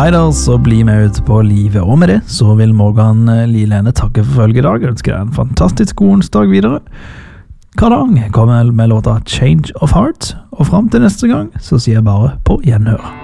Neida, så blir vi ut på livet, og med det så vil Morgan Lilene takke for følge i dag. Jeg ønsker deg en fantastisk god onsdag videre. Kardang kommer med låta Change of Heart, og frem til neste gang så sier jeg bare på gjenhør.